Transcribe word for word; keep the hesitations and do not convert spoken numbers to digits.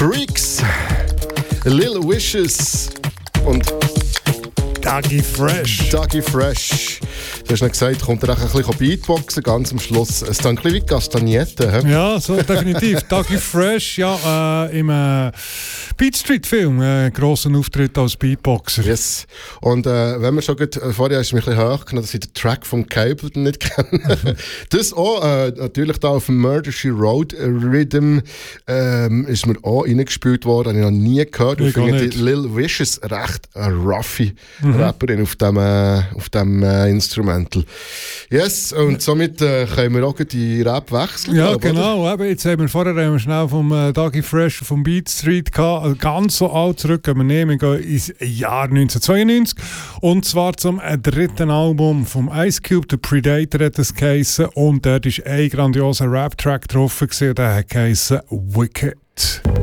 Freaks, Lil Wishes und Dougie Fresh. Dougie Fresh. Du hast noch gesagt, kommt er auch ein bisschen Beatboxen, ganz am Schluss. Es ist ein bisschen wie Castagnette. He? Ja, so definitiv. Dougie Fresh, ja, äh, im äh, Beat Street Film, äh, grossen Auftritt als Beatboxer. Yes. Und äh, wenn wir schon gut, äh, vorher hast du mich ein bisschen hochgenommen, dass ich den Track vom Cable nicht kenne. Das auch, äh, natürlich da auf dem Murder She Wrote Rhythm ähm, ist mir auch reingespielt worden, habe ich noch nie gehört. Ich finde die Lil Wishes recht eine roughe mhm. Rapperin auf dem, äh, auf dem äh, Instrumental. Yes, und somit äh, können wir auch die Rap wechseln. Ja, glaub, genau. Eben, jetzt haben wir vorher haben wir schnell vom äh, Dougie Fresh vom Beat Street gehabt. Also ganz so alt zurück gehen wir nehmen. Wir gehen ins Jahr neunzehnhundertzweiundneunzig. Und zwar zum äh, dritten Album vom Ice Cube, The Predator hat es geheissen. Und dort war ein grandioser Rap-Track drauf, der hat geheissen Wicked.